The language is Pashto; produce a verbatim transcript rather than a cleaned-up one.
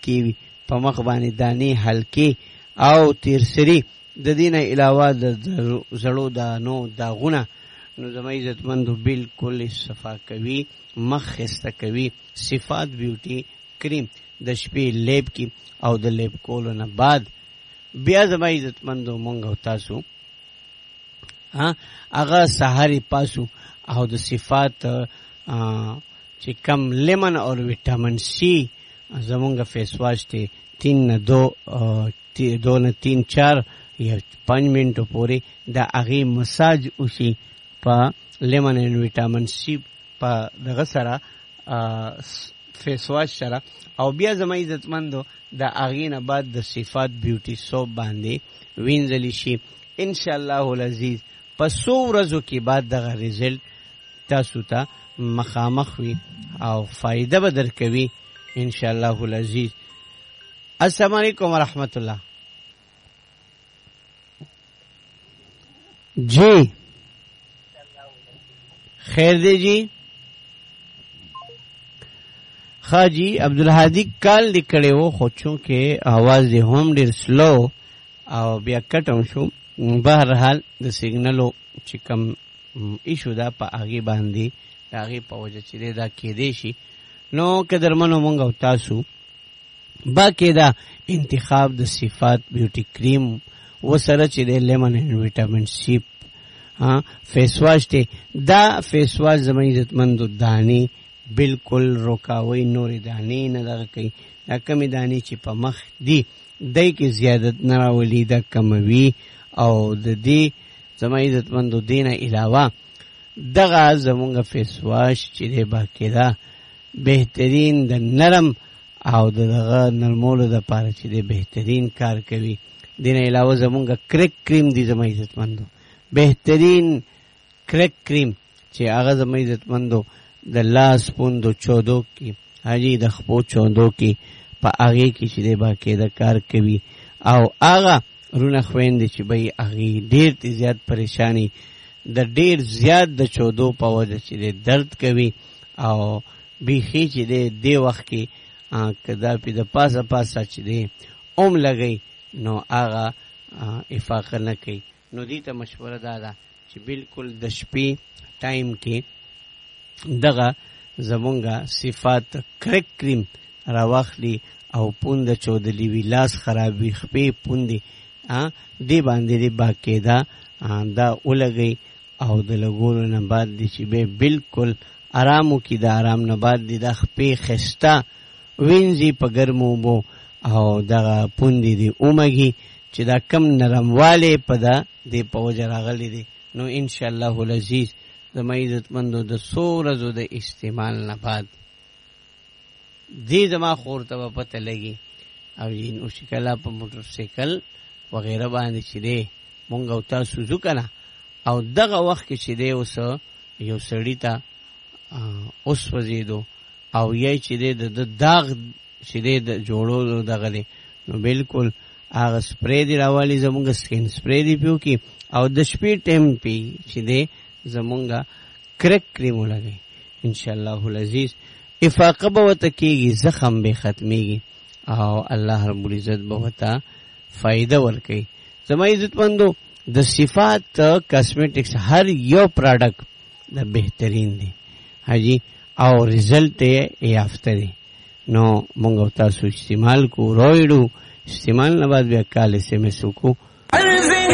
کې وي په مخ باندې دانې حلقې او تیرسري د دینه علاوه د زړو دانو داغونه نو زما عزتمندو بالکل صفا کوي مخ خسته کوي صفات بیوټي کریم د شپې لیب کی او د لیب کولو نه بعد بیا زما عزتمندو مونږ او تاسو ها هغه سحری پاسو او د صفات چې کم لیمن اور وټامین سی زمونږ فیس واش ته تین نه دو دو نه تین چار یا پنځ منټو پورې د هغې مساج وشي په لیمن اینډ وټامین سی په دغه سره فیس واش سره او بیا زما عزتمندو د هغې نه بعد د صفات بیوټي سوپ باندې وینځلی شي انشاءالله العزیز په څو ورځو کې بعد دغه ریزلټ تاسو ته مخامخ وي او فایده به درکوي انشاءالله العزیز. السلام علیکم ورحمت الله. جی خیر دی جی خا جی عبدالحادی کال لیکړی و خو چونکې आवाज یې هم ډېر سلو او بیا کټم شو بهرحال د سیګنلو چې کم ایشو دا په هغې باندې د هغې په وجه چې دی دا کیدی شي نو قدرمنو مونږ او تاسو باقاعده انتخاب د صفات بیوټي کریم وسره چې دی لیمن اینډ وټامین سی فیس واش دی دا فیس واش زما عزتمندو دانې بالکل روکاوی نورې دانې نه دغه کوي دا کمې دانې چې په مخ دي دی کې زیادت نه راولي دا کموي او د دې زما عزتمندو دې نه علاوه دغه زمونږ فیس واش چې دی باقاعده بهترین د نرم او دغه نرمولو دپاره چې دی بهترین کار کوي. دې نه علاوه زمونږ کرک کریم دی زما عزتمندو بهترین کرک کریم چې هغه زما عزتمندو د لاس پوندو چودو کې حاجی د خپو چودو کې په هغې کې چې دی باقاعده کار کوي او هغه رونه خویندې چې به یې هغې ډېر تی زیات پریشانی د ډېر زیات د چودو په وجه چې دی درد کوي او بیخي چې دی دې وخت کې که دا پې د پاسه پاسه چې دی اوم لګوي نو هغه افاقه نه کوي. نو دې ته مشوره دا ده چې بالکل د شپې ټایم کې دغه زمونږه صفات کرک کریم راواخلي او پونده چودلی وي لاس خراب وي خپې پوندې دې باندې دې باقاعده دا ولګئ او د لګولو نه بعد دې چې به بالکل آرامو کې د آرام نه بعد دې دا خپې ښایسته وینځي په ګرمو اوبو او دغه پوندې دې ومږي چې دا کم نرموالی په ده دې په وجه راغلی دی. نو انشاءالله العزیز زما عزتمندو د څو ورځو د استعمال نه بعد دې زما خور ته به پته لګي او نو چې کله په موټر سایکل وغیره باندې چې دی مونږ او تاسو ځو که نه او دغه وخت کې چې دی اوس یو سړي ته اوس وځېدو او یا چې دی د داغ چې دی د جوړولو دغه دی نو بالکل هغه سپری دی راوالي زمونږ سکین سپری دی پیو کې او د شپې ټایم پې چې دی زمونږه کرک کریم ولګئ انشاءالله العزیز افاقه به ورته کېږي زخم به ختمیږي او الله رب العزت به ورته فایده ورکوي. زما عزتمندو د صفات کاسمیټکس هر یو پراډکټ د بهترین دی حاجی او ریزلټ یې یافته دی. نو مونږ او تاسو استعمال کو رویډو استعمال نه بعد بیا کال ایس ایم ایس وکړو